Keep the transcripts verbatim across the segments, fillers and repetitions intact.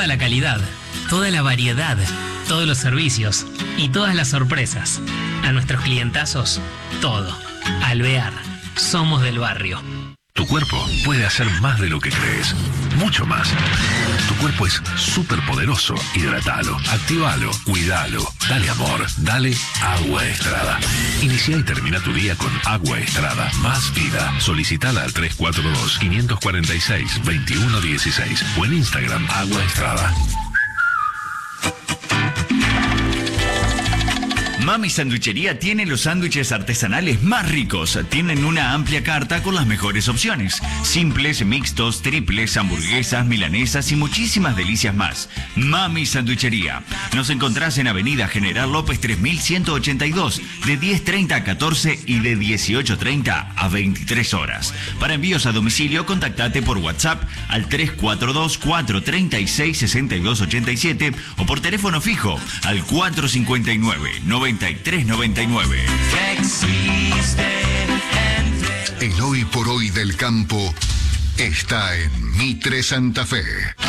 Toda la calidad, toda la variedad, todos los servicios y todas las sorpresas. A nuestros clientazos, todo. Alvear, somos del barrio. Tu cuerpo puede hacer más de lo que crees. Mucho más. Tu cuerpo es súper poderoso. Hidratalo, activalo, cuidalo. Dale amor, dale Agua Estrada. Inicia y termina tu día con Agua Estrada. Más vida. Solicitala al tres cuatro dos, cinco cuatro seis, dos uno uno seis o en Instagram Agua Estrada. Mami Sanduichería tiene los sándwiches artesanales más ricos. Tienen una amplia carta con las mejores opciones. Simples, mixtos, triples, hamburguesas, milanesas y muchísimas delicias más. Mami Sanduichería. Nos encontrás en Avenida General López tres mil ciento ochenta y dos, de diez treinta a catorce y de dieciocho treinta a veintitrés horas. Para envíos a domicilio, contactate por WhatsApp al tres cuatro dos, cuatro tres seis, seis dos ocho siete o por teléfono fijo al cuatro cinco nueve, nueve tres nueve nueve. El hoy por hoy del campo está en Mitre Santa Fe.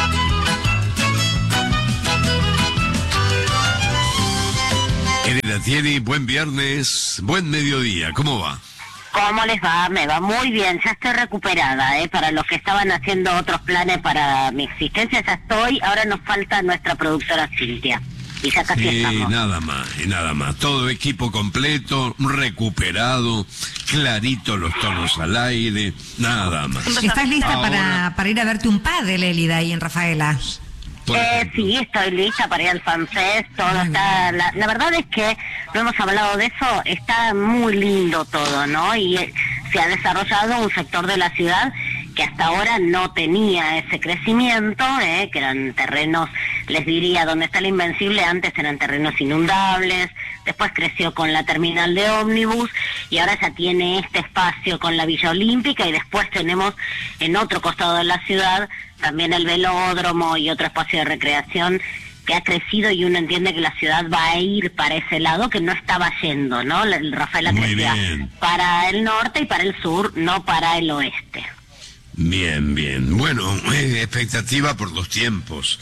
Elena Thierry, buen viernes, buen mediodía, ¿cómo va? ¿Cómo les va? Me va muy bien, ya estoy recuperada, ¿eh? Para los que estaban haciendo otros planes para mi existencia, ya estoy. Ahora nos falta nuestra productora Cintia. Y ya casi sí, estamos. nada más, y nada más. Todo equipo completo, recuperado, clarito los tonos al aire, nada más. ¿Estás lista Ahora... para, para ir a verte un pádel, Elida, ahí en Rafaela? Eh, sí, estoy lista para ir al FanFest, todo está... La, la verdad es que, no hemos hablado de eso, está muy lindo todo, ¿no? Y eh, se ha desarrollado un sector de la ciudad que hasta ahora no tenía ese crecimiento, ¿eh? Que eran terrenos, les diría, donde está el Invencible, antes eran terrenos inundables, después creció con la terminal de ómnibus y ahora ya tiene este espacio con la Villa Olímpica y después tenemos en otro costado de la ciudad también el velódromo y otro espacio de recreación que ha crecido y uno entiende que la ciudad va a ir para ese lado que no estaba yendo, ¿no? El Rafaela crecía para el norte y para el sur, no para el oeste. Bien, bien. Bueno, eh, expectativa por los tiempos.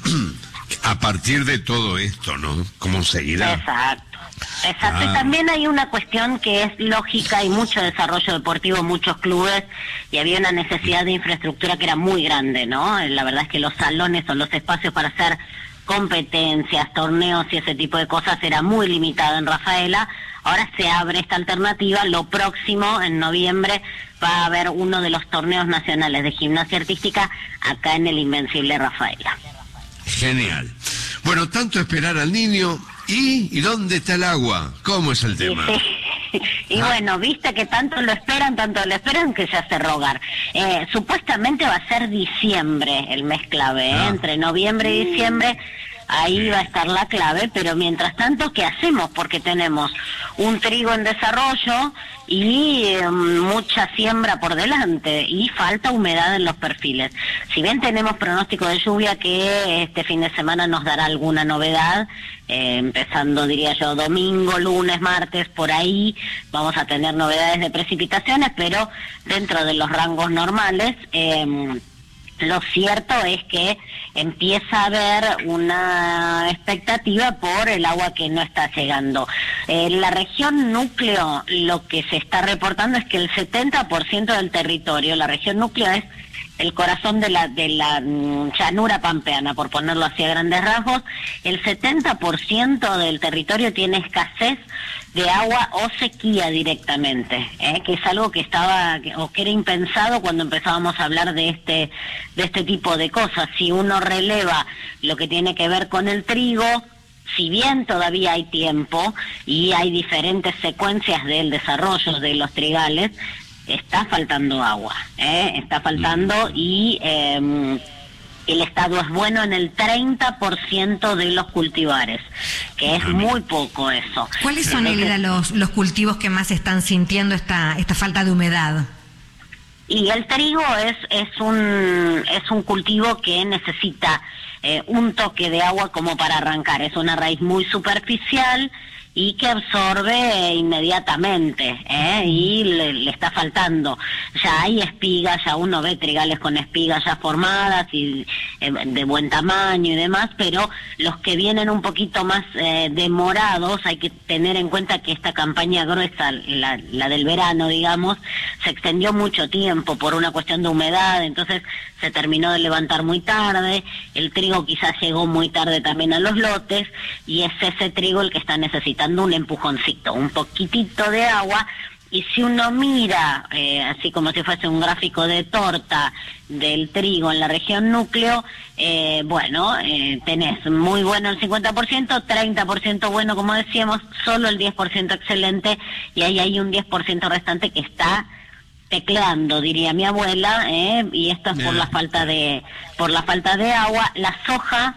A partir de todo esto, ¿no? ¿Cómo seguirá? Exacto. Exacto, Ah. y también hay una cuestión que es lógica, hay mucho desarrollo deportivo, muchos clubes, y había una necesidad de infraestructura que era muy grande, ¿no? La verdad es que los salones o los espacios para hacer competencias, torneos y ese tipo de cosas era muy limitado en Rafaela. Ahora se abre esta alternativa. Lo próximo, en noviembre, va a haber uno de los torneos nacionales de gimnasia artística acá en el Invencible Rafaela. Genial. Bueno, tanto esperar al niño. ¿Y, ¿y dónde está el agua? ¿Cómo es el tema? Sí, sí. Y ah. bueno, viste que tanto lo esperan, tanto lo esperan que se hace rogar. Eh, supuestamente va a ser diciembre el mes clave, ¿eh? Ah. Entre noviembre y diciembre. Ahí va a estar la clave, pero mientras tanto, ¿qué hacemos? Porque tenemos un trigo en desarrollo y eh, mucha siembra por delante y falta humedad en los perfiles. Si bien tenemos pronóstico de lluvia que este fin de semana nos dará alguna novedad, eh, empezando, diría yo, domingo, lunes, martes, por ahí vamos a tener novedades de precipitaciones, pero dentro de los rangos normales. eh, Lo cierto es que empieza a haber una expectativa por el agua que no está llegando. En la región núcleo, lo que se está reportando es que el setenta por ciento del territorio, la región núcleo es el corazón de la de la mm, llanura pampeana, por ponerlo así a grandes rasgos, el setenta por ciento del territorio tiene escasez de agua o sequía directamente, ¿eh? Que es algo que estaba o que era impensado cuando empezábamos a hablar de este de este tipo de cosas. Si uno releva lo que tiene que ver con el trigo, si bien todavía hay tiempo y hay diferentes secuencias del desarrollo de los trigales, está faltando agua, ¿eh? Está faltando y eh, el estado es bueno en el treinta por ciento de los cultivares, que es muy poco eso. ¿Cuáles son, Elida, los, los cultivos que más están sintiendo esta, esta falta de humedad? Y el trigo es, es, un, es un cultivo que necesita eh, un toque de agua como para arrancar. Es una raíz muy superficial y que absorbe inmediatamente, ¿eh? y le, le está faltando. Ya hay espigas, ya uno ve trigales con espigas ya formadas y eh, de buen tamaño y demás, pero los que vienen un poquito más eh, demorados, hay que tener en cuenta que esta campaña gruesa, la, la del verano, digamos, se extendió mucho tiempo por una cuestión de humedad, entonces se terminó de levantar muy tarde, el trigo quizás llegó muy tarde también a los lotes, y es ese trigo el que está necesitando un empujoncito, un poquitito de agua. Y si uno mira, eh, así como si fuese un gráfico de torta del trigo en la región núcleo, eh, bueno, eh, tenés muy bueno el cincuenta por ciento, treinta por ciento bueno, como decíamos, solo el diez por ciento excelente, y ahí hay un diez por ciento restante que está tecleando, diría mi abuela, eh, y esto es por la falta de, por la falta de agua. La soja,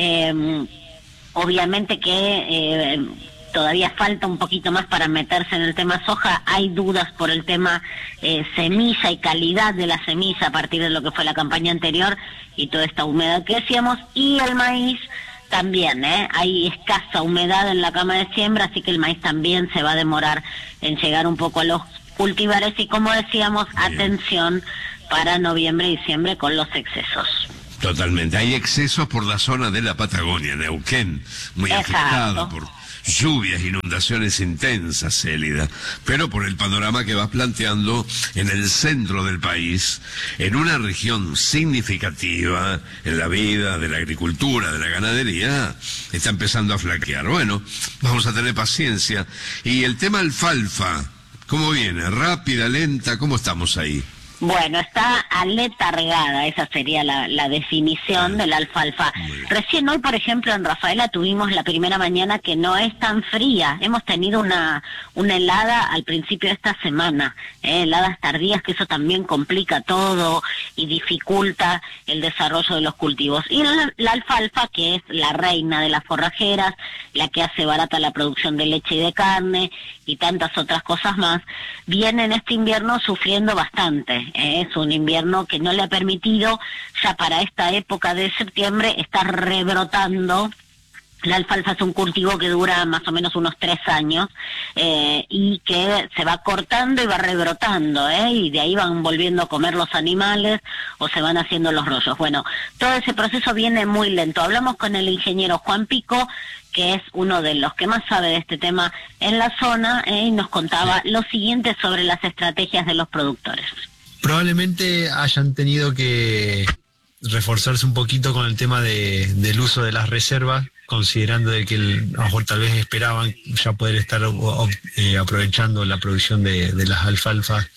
eh, obviamente que... Eh, todavía falta un poquito más para meterse en el tema soja, hay dudas por el tema eh, semilla y calidad de la semilla a partir de lo que fue la campaña anterior y toda esta humedad que decíamos, y el maíz también, ¿eh? hay escasa humedad en la cama de siembra, así que el maíz también se va a demorar en llegar un poco a los cultivares, y como decíamos, bien, atención para noviembre y diciembre con los excesos. Totalmente, hay excesos por la zona de la Patagonia, Neuquén, muy Exacto. afectada por lluvias, inundaciones intensas, Célida, pero por el panorama que vas planteando en el centro del país, en una región significativa en la vida de la agricultura, de la ganadería, está empezando a flaquear. Bueno, vamos a tener paciencia. Y el tema alfalfa, ¿cómo viene? ¿Rápida, lenta? ¿Cómo estamos ahí? Bueno, está aletargada, esa sería la, la definición de la alfalfa. Recién hoy, por ejemplo, en Rafaela tuvimos la primera mañana que no es tan fría. Hemos tenido una, una helada al principio de esta semana, eh, heladas tardías, que eso también complica todo y dificulta el desarrollo de los cultivos. Y la, la alfalfa, que es la reina de las forrajeras, la que hace barata la producción de leche y de carne y tantas otras cosas más, viene en este invierno sufriendo bastante. Es un invierno que no le ha permitido, ya para esta época de septiembre, estar rebrotando. La alfalfa es un cultivo que dura más o menos unos tres años eh, y que se va cortando y va rebrotando, ¿eh? y de ahí van volviendo a comer los animales o se van haciendo los rollos. Bueno, todo ese proceso viene muy lento. Hablamos con el ingeniero Juan Pico, que es uno de los que más sabe de este tema en la zona, eh, y nos contaba lo siguiente sobre las estrategias de los productores. Probablemente hayan tenido que reforzarse un poquito con el tema de, del uso de las reservas, considerando de que el, a lo mejor tal vez esperaban ya poder estar o, eh, aprovechando la producción de, de las alfalfas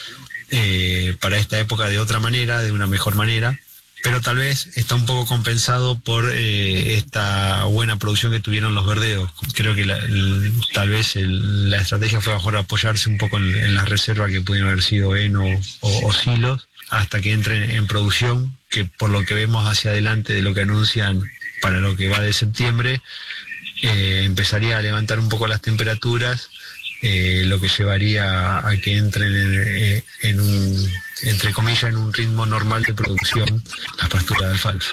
eh, para esta época de otra manera, de una mejor manera, pero tal vez está un poco compensado por eh, esta buena producción que tuvieron los verdeos. Creo que la, el, tal vez el, la estrategia fue mejor apoyarse un poco en, en las reservas que pudieron haber sido heno o, o silos, hasta que entren en producción, que por lo que vemos hacia adelante de lo que anuncian para lo que va de septiembre, eh, empezaría a levantar un poco las temperaturas, eh, lo que llevaría a que entren en, en un, entre comillas, en un ritmo normal de producción las pasturas de alfalfa.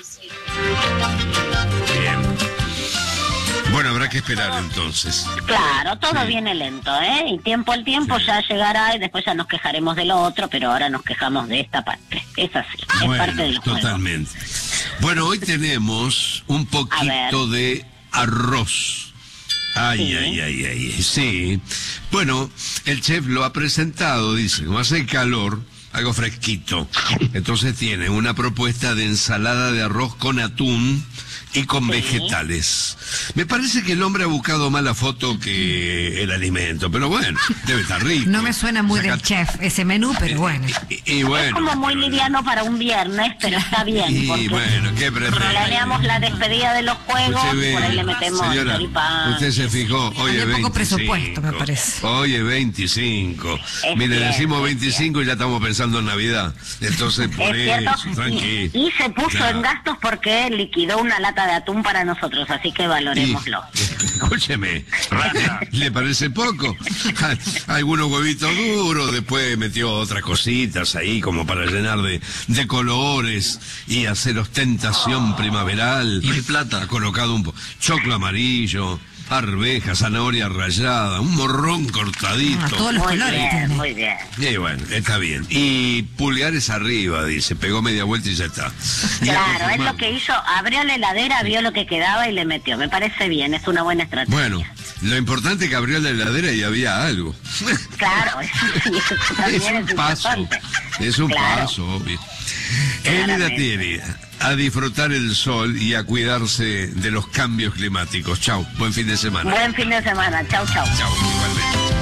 Bien. Bueno, habrá que esperar entonces. Claro, todo Sí. viene lento, ¿eh? Y tiempo al tiempo Sí. ya llegará y después ya nos quejaremos de lo otro, pero ahora nos quejamos de esta parte. Es así, es Bueno, parte del juego. totalmente. Bueno, hoy tenemos un poquito de arroz. Ay, Sí. ay, ay, ay, sí. Bueno, el chef lo ha presentado, dice, como hace calor, algo fresquito. Entonces tiene una propuesta de ensalada de arroz con atún y con Sí. vegetales. Me parece que el hombre ha buscado más la foto que el alimento, pero bueno, debe estar rico. No me suena muy Saca- del chef ese menú, pero bueno. Y, y bueno, Es como muy pero- liviano para un viernes, pero está bien. Y porque bueno, ¿qué pretende? planeamos la despedida de los juegos, Usted ve, por ahí le metemos señora, choripán. usted se fijó, hoy Había es poco veinticinco. presupuesto, me parece. Hoy es veinticinco. Es Mire, cierto, decimos es veinticinco y ya estamos pensando en Navidad. Entonces, por Es cierto, eso, tranquilo. y, y se puso Claro. en gastos porque liquidó una lata de atún para nosotros, así que valorémoslo. Y- escúcheme, ¿le parece poco? Algunos huevitos duros, después metió otras cositas ahí como para llenar de, de colores y hacer ostentación primaveral. Y hay plata. Ha colocado un po- choclo amarillo. arveja, zanahoria rallada, un morrón cortadito. Ah, todos los Muy colores bien, tiene. muy bien. Y bueno, está bien. Y pulgares arriba, dice, pegó media vuelta y ya está. Y a Claro, es confirmar. lo que hizo, abrió la heladera, vio lo que quedaba y le metió. Me parece bien, es una buena estrategia. Bueno, lo importante es que abrió la heladera y había algo. Claro, eso sí, eso también es es, un paso, importante. es un Claro. paso, obvio. Elida Claramente. tiene a disfrutar el sol y a cuidarse de los cambios climáticos. Chau, buen fin de semana. Buen fin de semana, chau, chau. Chau, igualmente.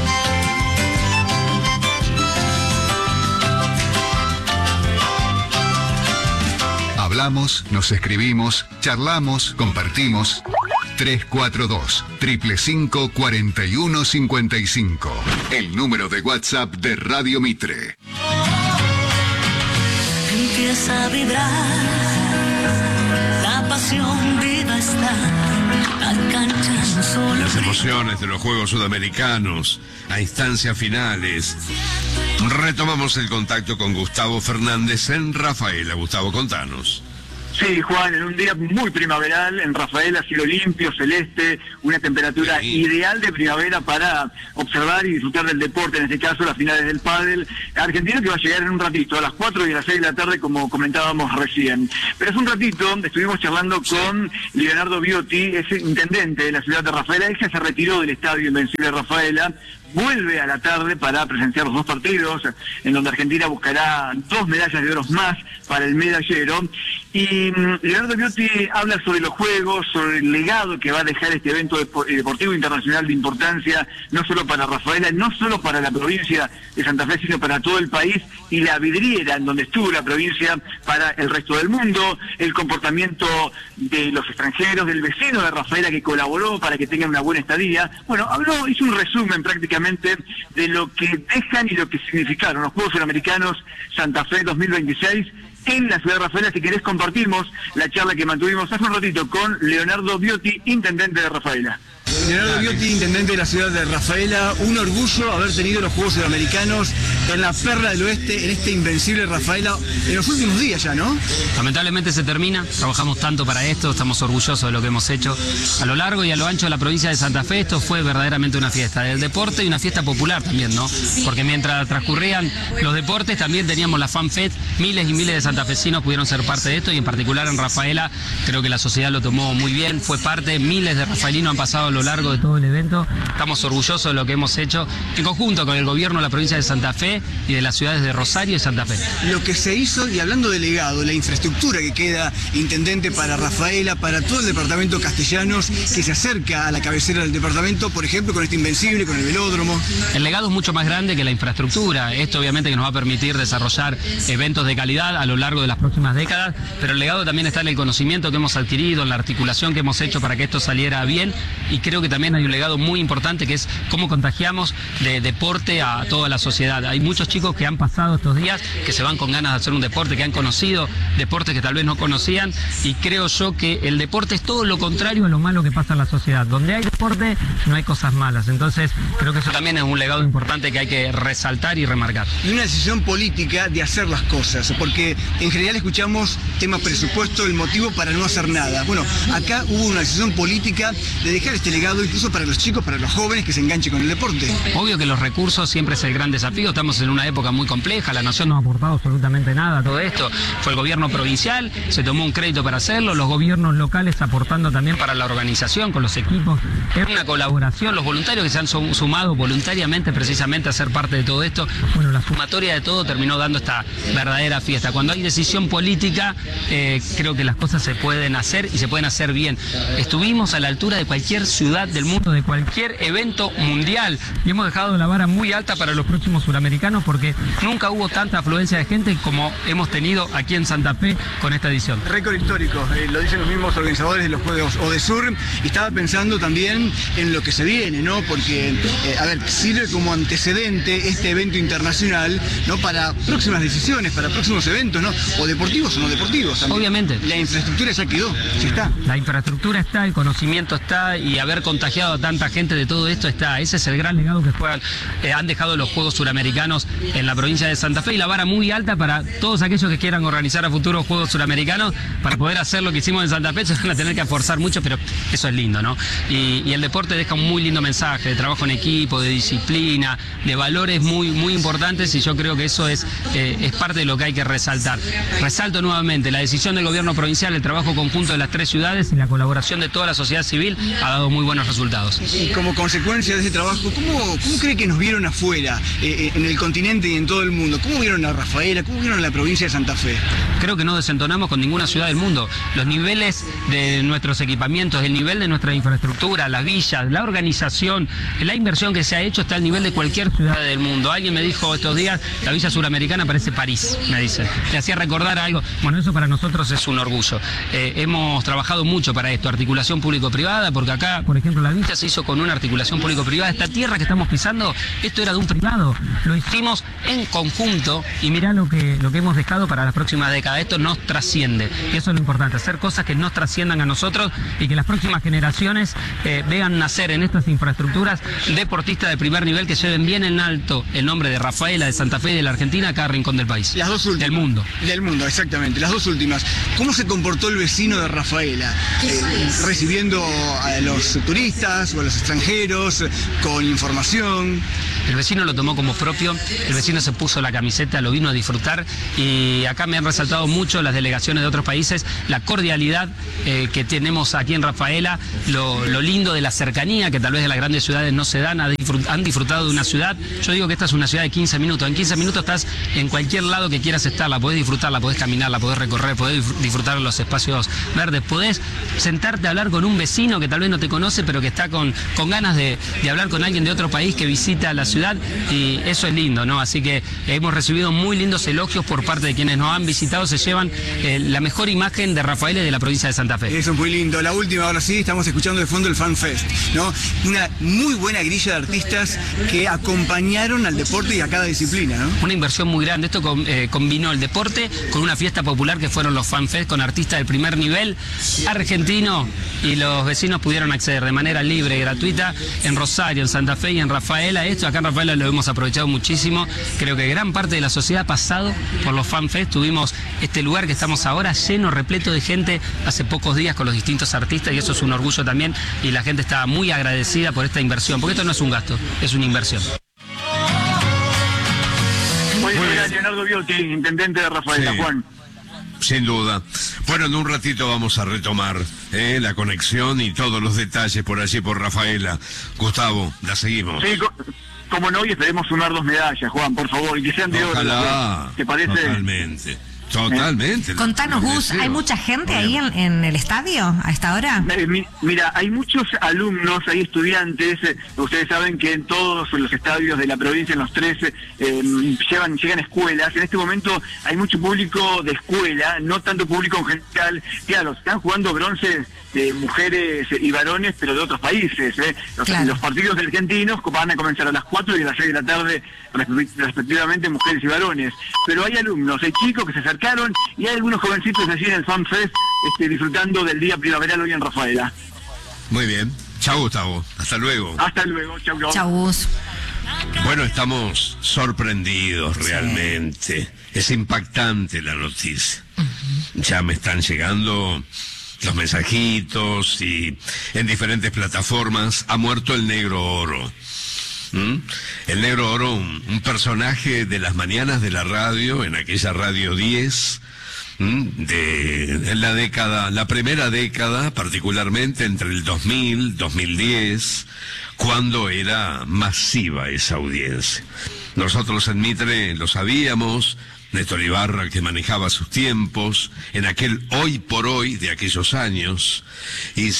Hablamos, nos escribimos, charlamos, compartimos. tres cuatro dos, cinco cinco cinco, cuatro uno cinco cinco. El número de WhatsApp de Radio Mitre. Empieza a vibrar, la pasión viva está, la cancha no solo Las brilla. emociones de los Juegos Sudamericanos a instancias finales. Retomamos el contacto con Gustavo Fernández en Rafaela. Gustavo, contanos. Sí, Juan, en un día muy primaveral, en Rafaela, cielo limpio, celeste, una temperatura Sí. ideal de primavera para observar y disfrutar del deporte, en este caso las finales del pádel argentino, que va a llegar en un ratito, a las cuatro y a las seis de la tarde, como comentábamos recién. Pero hace un ratito estuvimos charlando con Leonardo Biotti, es intendente de la ciudad de Rafaela. Él ya se retiró del Estadio Invencible Rafaela, vuelve a la tarde para presenciar los dos partidos, en donde Argentina buscará dos medallas de oro más para el medallero. Y mm, Leonardo Biotti habla sobre los Juegos, sobre el legado que va a dejar este evento depo- deportivo internacional de importancia, no solo para Rafaela, no solo para la provincia de Santa Fe, sino para todo el país, y la vidriera en donde estuvo la provincia para el resto del mundo, el comportamiento de los extranjeros, del vecino de Rafaela que colaboró para que tengan una buena estadía. Bueno, habló, hizo un resumen prácticamente de lo que dejan y lo que significaron los Juegos Suramericanos Santa Fe dos mil veintiséis en la ciudad de Rafaela. Si querés, compartimos la charla que mantuvimos hace un ratito con Leonardo Biotti, intendente de Rafaela. Leonardo Biotti, intendente de la ciudad de Rafaela, un orgullo haber tenido los Juegos Sudamericanos en la perla del oeste, en este invencible Rafaela, en los últimos días ya, ¿no? Lamentablemente se termina, trabajamos tanto para esto, estamos orgullosos de lo que hemos hecho a lo largo y a lo ancho de la provincia de Santa Fe. Esto fue verdaderamente una fiesta del deporte y una fiesta popular también, ¿no? Porque mientras transcurrían los deportes también teníamos la FanFest, miles y miles de santafesinos pudieron ser parte de esto y en particular en Rafaela creo que la sociedad lo tomó muy bien, fue parte, miles de rafaelinos han pasado a lo largo de todo el evento, estamos orgullosos de lo que hemos hecho en conjunto con el gobierno de la provincia de Santa Fe y de las ciudades de Rosario y Santa Fe. Lo que se hizo, y hablando de legado, la infraestructura que queda, intendente, para Rafaela, para todo el departamento Castellanos, que se acerca a la cabecera del departamento, por ejemplo, con este invencible, con el velódromo. El legado es mucho más grande que la infraestructura. Esto obviamente que nos va a permitir desarrollar eventos de calidad a lo largo de las próximas décadas, pero el legado también está en el conocimiento que hemos adquirido, en la articulación que hemos hecho para que esto saliera bien, y creo que también hay un legado muy importante que es cómo contagiamos de deporte a toda la sociedad. Hay muchos chicos que han pasado estos días, que se van con ganas de hacer un deporte, que han conocido deportes que tal vez no conocían, y creo yo que el deporte es todo lo contrario a lo malo que pasa en la sociedad. Donde hay deporte no hay cosas malas, entonces creo que eso también es un legado importante que hay que resaltar y remarcar. Y una decisión política de hacer las cosas, porque en general escuchamos tema presupuesto, el motivo para no hacer nada. Bueno, acá hubo una decisión política de dejar este legado incluso para los chicos, para los jóvenes que se enganchen con el deporte. Obvio que los recursos siempre es el gran desafío, estamos en una época muy compleja, la nación no ha aportado absolutamente nada a todo esto, fue el gobierno provincial, se tomó un crédito para hacerlo, los gobiernos locales aportando también para la organización con los equipos, es una colaboración, los voluntarios que se han sum- sumado voluntariamente precisamente a ser parte de todo esto. Bueno, la sumatoria de todo terminó dando esta verdadera fiesta. Cuando hay decisión política, eh, creo que las cosas se pueden hacer y se pueden hacer bien. Estuvimos a la altura de cualquier ciudad del mundo, de cualquier evento mundial, y hemos dejado la vara muy alta para los próximos suramericanos porque nunca hubo tanta afluencia de gente como hemos tenido aquí en Santa Fe con esta edición. Récord histórico, eh, lo dicen los mismos organizadores de los Juegos Odesur, y estaba pensando también en lo que se viene, ¿no? Porque, eh, a ver, sirve como antecedente este evento internacional, ¿no? Para próximas decisiones, para próximos eventos, ¿no? ¿no? O deportivos o no deportivos también. Obviamente. La infraestructura ya quedó, ya está. La infraestructura está, el conocimiento está, y haber contagiado a tanta gente de todo esto está. Ese es el gran legado que juegan, eh, han dejado los Juegos Suramericanos en la provincia de Santa Fe, y la vara muy alta para todos aquellos que quieran organizar a futuros Juegos Suramericanos. Para poder hacer lo que hicimos en Santa Fe se van a tener que esforzar mucho, pero eso es lindo, ¿no? Y, y el deporte deja un muy lindo mensaje de trabajo en equipo, de disciplina, de valores muy, muy importantes, y yo creo que eso es, eh, es parte de lo que hay que resaltar. Resalto nuevamente, la decisión del gobierno provincial, el trabajo conjunto de las tres ciudades y la colaboración de toda la sociedad civil ha dado muy buenos resultados. Y como consecuencia de ese trabajo, ¿cómo, cómo cree que nos vieron afuera, eh, en el continente y en todo el mundo? ¿Cómo vieron a Rafaela? ¿Cómo vieron a la provincia de Santa Fe? Creo que no desentonamos con ninguna ciudad del mundo. Los niveles de nuestros equipamientos, el nivel de nuestra infraestructura, las villas, la organización, la inversión que se ha hecho está al nivel de cualquier ciudad del mundo. Alguien me dijo estos días, la Villa Suramericana parece París, me dice. Me hacía recordar algo. Bueno, eso para nosotros es un orgullo. Eh, hemos trabajado mucho para esto, articulación público-privada, porque acá, por ejemplo, la villa se hizo con una articulación público-privada. Esta tierra que estamos pisando, esto era de un privado. Lo hicimos en conjunto, y mirá lo que, lo que hemos dejado para la próxima década. Esto nos trasciende, y eso es lo importante, hacer cosas que nos trasciendan a nosotros y que las próximas generaciones eh, vean nacer en estas infraestructuras deportistas de primer nivel que lleven bien en alto el nombre de Rafaela, de Santa Fe y de la Argentina a cada rincón del país. Las dos últimas. Del mundo. Del mundo, exactamente. Las dos últimas. ¿Cómo se comportó el vecino de Rafaela? Eh, recibiendo a los turistas o a los extranjeros, con información. El vecino lo tomó como propio, el vecino se puso la camiseta, lo vino a disfrutar, y acá me han resaltado mucho las delegaciones de otros países, la cordialidad eh, que tenemos aquí en Rafaela, lo, lo lindo de la cercanía que tal vez de las grandes ciudades no se dan, han disfrutado de una ciudad. Yo digo que esta es una ciudad de quince minutos, en quince minutos estás en cualquier lado que quieras estar, la podés disfrutar, la podés caminar, la podés recorrer, podés disfrutar de los espacios verdes, podés sentarte a hablar con un vecino que tal vez no te conoce, pero que está con, con ganas de, de hablar con alguien de otro país que visita la ciudad, y eso es lindo, ¿no? Así que hemos recibido muy lindos elogios por parte de quienes nos han visitado, se llevan eh, la mejor imagen de Rafaela y de la provincia de Santa Fe. Eso es muy lindo. La última, ahora sí, estamos escuchando de fondo el Fan Fest, ¿no? Una muy buena grilla de artistas que acompañaron al deporte y a cada disciplina, ¿no? Una inversión muy grande. Esto con, eh, combinó el deporte con una fiesta popular que fueron los Fan Fest, con artistas del primer nivel argentino, y los vecinos pudieron acceder de manera libre y gratuita en Rosario, en Santa Fe y en Rafaela. Esto acá en Rafaela lo hemos aprovechado muchísimo. Creo que gran parte de la sociedad ha pasado por los Fan Fest. Tuvimos este lugar que estamos ahora lleno, repleto de gente hace pocos días con los distintos artistas, y eso es un orgullo también, y la gente está muy agradecida por esta inversión, porque esto no es un gasto, es una inversión. Muy bien, Leonardo Biotti, intendente de Rafaela. Sí. Juan. Sin duda. Bueno, en un ratito vamos a retomar eh, la conexión y todos los detalles por allí, por Rafaela. Gustavo, la seguimos. Sí, co como no, y esperemos sumar dos medallas, Juan, por favor, y que sean de oro. Ojalá. ¿Te parece? Totalmente. Totalmente. Eh, Contanos, Gus, ¿hay mucha gente ahí en, en el estadio a esta hora? Mira, hay muchos alumnos, hay estudiantes. Eh, ustedes saben que en todos los estadios de la provincia, en los tres, eh, llevan, llegan escuelas. En este momento hay mucho público de escuela, no tanto público en general. Claro, están jugando bronce de mujeres y varones, pero de otros países. Eh. Los, claro. los partidos argentinos van a comenzar a las cuatro y a las seis de la tarde, respectivamente, mujeres y varones. Pero hay alumnos, hay chicos que se acercaron, y hay algunos jovencitos allí en el Fan Fest este, disfrutando del día primaveral hoy en Rafaela. Muy bien. Chau, Gustavo. Hasta luego. Hasta luego. Chau, chau. Chau, Gus. Bueno, estamos sorprendidos realmente. Sí. Es impactante la noticia. Uh-huh. Ya me están llegando los mensajitos, y en diferentes plataformas ha muerto el Negro Oro. ¿Mm? El Negro Oro, un, un personaje de las mañanas de la radio, en aquella Radio diez, ¿Mm? de en la década, la primera década, particularmente entre el dos mil, dos mil diez, cuando era masiva esa audiencia. Nosotros en Mitre lo sabíamos, Néstor Ibarra, que manejaba sus tiempos, en aquel hoy por hoy de aquellos años, y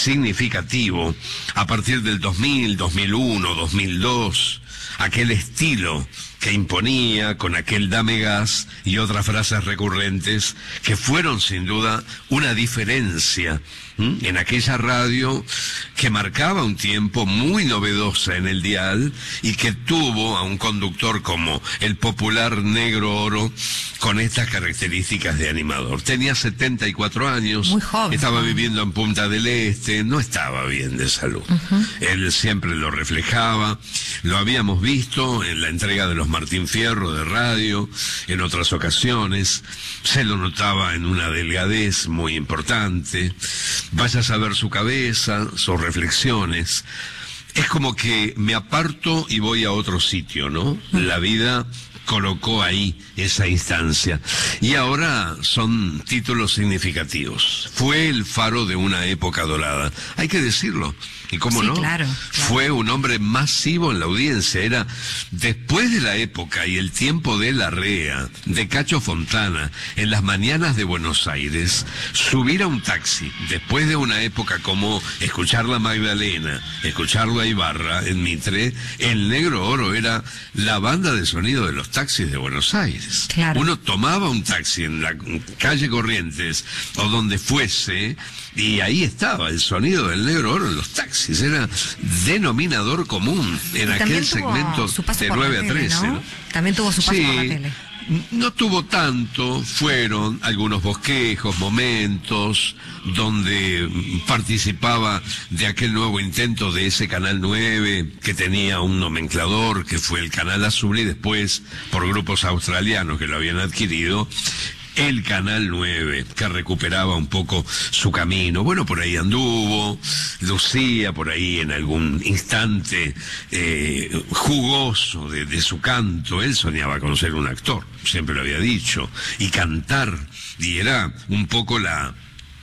significativo, a partir del dos mil, dos mil uno, dos mil dos, aquel estilo que imponía, con aquel dame gas y otras frases recurrentes que fueron sin duda una diferencia ¿m? en aquella radio que marcaba un tiempo muy novedosa en el dial y que tuvo a un conductor como el popular Negro Oro con estas características de animador. Tenía setenta y cuatro años, muy joven, estaba ¿no? viviendo en Punta del Este, no estaba bien de salud. Uh-huh. Él siempre lo reflejaba, lo habíamos visto en la entrega de los Martín Fierro de radio, en otras ocasiones, se lo notaba en una delgadez muy importante. Vaya a saber su cabeza, sus reflexiones. Es como que me aparto y voy a otro sitio, ¿no? La vida colocó ahí esa instancia. Y ahora son títulos significativos. Fue el faro de una época dorada. Hay que decirlo. ¿Y cómo sí, no? Claro, claro. Fue un hombre masivo en la audiencia. Era después de la época y el tiempo de Larrea, de Cacho Fontana, en las mañanas de Buenos Aires, subir a un taxi, después de una época como escucharla a Magdalena, escucharla a Ibarra en Mitre, el Negro Oro era la banda de sonido de los taxis de Buenos Aires. Claro. Uno tomaba un taxi en la calle Corrientes o donde fuese y ahí estaba el sonido del Negro Oro en los taxis. Era denominador común en aquel segmento de nueve a trece. ¿no? ¿no? También tuvo su paso sí, por la tele. No tuvo tanto, fueron algunos bosquejos, momentos donde participaba de aquel nuevo intento de ese Canal nueve que tenía un nomenclador que fue el Canal Azul y después por grupos australianos que lo habían adquirido el Canal nueve, que recuperaba un poco su camino. Bueno, por ahí anduvo, lucía por ahí en algún instante eh, jugoso de, de su canto. Él soñaba con ser un actor, siempre lo había dicho, y cantar, y era un poco la...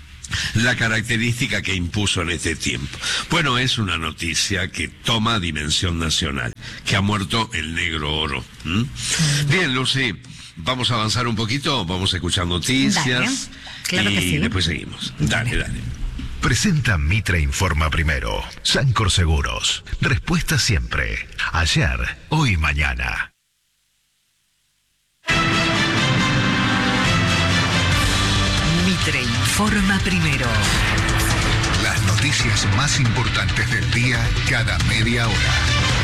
la característica que impuso en este tiempo. Bueno, es una noticia que toma dimensión nacional, que ha muerto el Negro Oro. ¿Mm? Bien, Lucy, vamos a avanzar un poquito, vamos a escuchar noticias. Dale. Claro y que sí. después seguimos. Dale, dale. Presenta Mitre Informa Primero. Sancor Seguros. Respuesta siempre. Ayer, hoy, mañana. Mitre Informa Primero. Las noticias más importantes del día cada media hora.